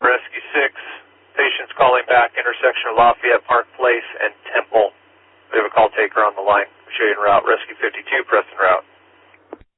Rescue 6, patients calling back, intersection of Lafayette Park Place and Temple. We have a call taker on the line. Show you en route. Rescue 52, Preston route.